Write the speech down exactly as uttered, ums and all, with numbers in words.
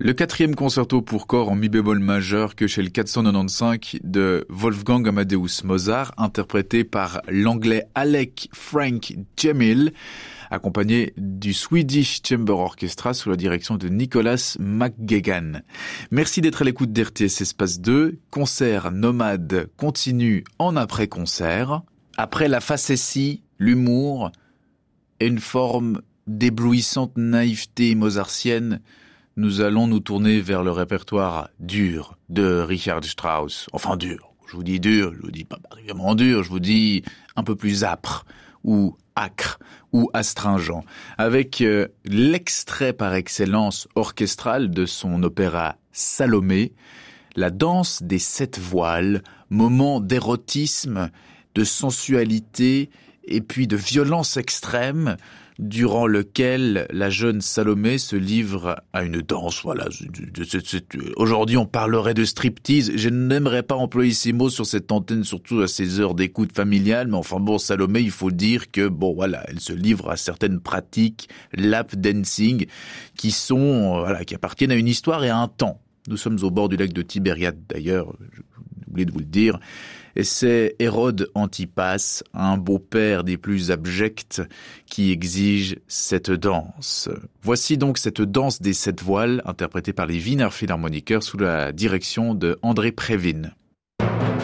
Le quatrième concerto pour corps en mi bémol majeur que chez le quatre cent quatre-vingt-quinze de Wolfgang Amadeus Mozart, interprété par l'anglais Alec Frank Jamil, accompagné du Swedish Chamber Orchestra sous la direction de Nicholas McGuigan. Merci d'être à l'écoute d'R T S Espace deux. Concert nomade continue en après-concert. Après la facétie, l'humour et une forme d'éblouissante naïveté mozartienne, nous allons nous tourner vers le répertoire dur de Richard Strauss. Enfin dur, je vous dis dur, je vous dis pas particulièrement dur, je vous dis un peu plus âpre ou acre ou astringent, avec euh, l'extrait par excellence orchestral de son opéra Salomé, la danse des sept voiles, moment d'érotisme, de sensualité et puis de violence extrême, durant lequel la jeune Salomé se livre à une danse. Voilà. Aujourd'hui, on parlerait de striptease. Je n'aimerais pas employer ces mots sur cette antenne, surtout à ces heures d'écoute familiale, mais enfin bon, Salomé, il faut dire que, bon, voilà, elle se livre à certaines pratiques lap dancing qui sont, voilà, qui appartiennent à une histoire et à un temps. Nous sommes au bord du lac de Tibériade, d'ailleurs, j'ai oublié de vous le dire. Et c'est Hérode Antipas, un beau-père des plus abjects, qui exige cette danse. Voici donc cette danse des sept voiles, interprétée par les Wiener Philharmoniker sous la direction de André Previn.